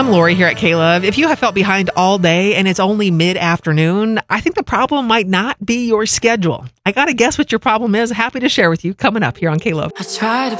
I'm Lori here at K-Love. If you have felt behind all day and it's only mid-afternoon, I think the problem might not be your schedule. I got to guess what your problem is. Happy to share with you coming up here on K-Love. I try to